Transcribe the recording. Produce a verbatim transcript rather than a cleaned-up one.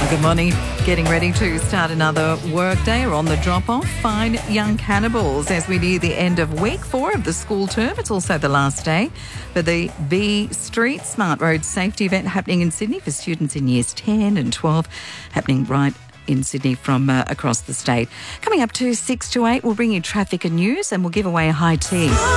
Good morning. Getting ready to start another work day or on the drop-off. Fine young cannibals as we near the end of week four of the school term. It's also the last day for the B Street Smart Road Safety event happening in Sydney for students in years ten and twelve, happening right in Sydney from uh, across the state. Coming up to six to eight, we'll bring you traffic and news and we'll give away a high tea.